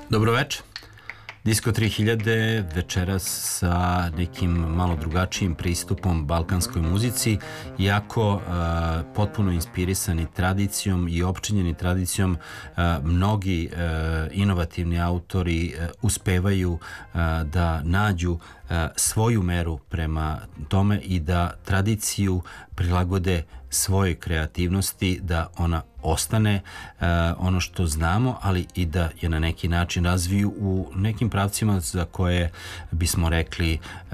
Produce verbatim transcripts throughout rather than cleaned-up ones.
Dobroveče. Disko tri hiljade večeras sa nekim malo drugačijim pristupom balkanskoj muzici, iako uh, potpuno inspirisani tradicijom i opčinjeni tradicijom, uh, mnogi uh, inovativni autori uh, uspevaju uh, da nađu uh, svoju meru prema tome i da tradiciju prilagode svojoj kreativnosti, da ona ostane uh, ono što znamo, ali i da je na neki način razviju u nekim pravcima za koje bismo rekli uh,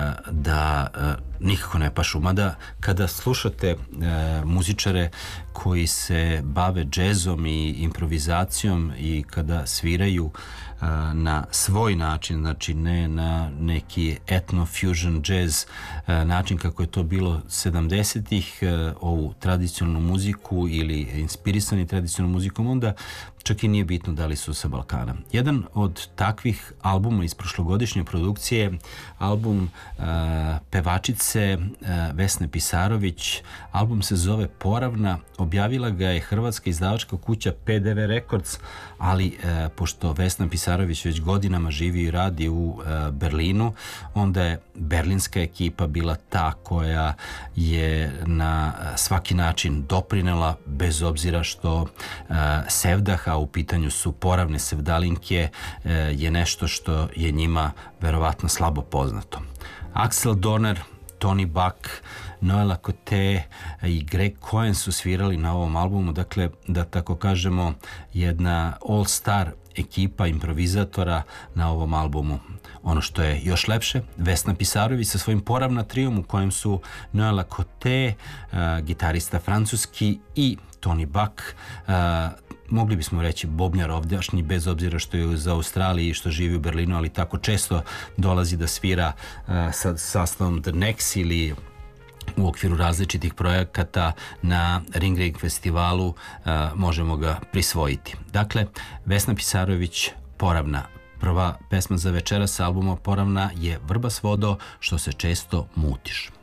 da uh, nikako ne pašu. Mada kada slušate uh, muzičare koji se bave džezom i improvizacijom i kada sviraju uh, na svoj način, znači ne na neki etno-fusion jazz uh, način kako je to bilo sedamdesetih, uh, ovu tradicionalnu muziku ili inspirisani tradicionalnom muzikom, onda čak i nije bitno da li su sa Balkana. Jedan od takvih albuma iz prošlogodišnje produkcije, album uh, pevačice uh, Vesne Pisarović, album se zove Poravna, objavila ga je hrvatska izdavačka kuća P D V Records, ali uh, pošto Vesna Pisarović već godinama živi i radi u uh, Berlinu, onda je berlinska ekipa bila ta koja je na svaki način doprinela, bez obzira što uh, Sevdah, a u pitanju su poravne sevdalinke, uh, je nešto što je njima verovatno slabo poznato. Axel Donner, Tony Buck, Noel Cote i Greg Cohen su svirali na ovom albumu, dakle, da tako kažemo, jedna all-star ekipa improvizatora na ovom albumu. Ono što je još lepše, Vesna Pisarović sa svojim Poravna trijom u kojem su Noel Cote, uh, gitarista francuski, i Tony Buck, uh, mogli bismo reći bobnjar ovdjašnji, bez obzira što je iz Australije i što živi u Berlinu, ali tako često dolazi da svira uh, sa sastavom The Nex ili u okviru različitih projekata na Ringling festivalu, uh, možemo ga prisvojiti. Dakle, Vesna Pisarović, Poravna. Prva pesma za večeras sa albuma Poravna je Vrba s vodo, što se često mutiš.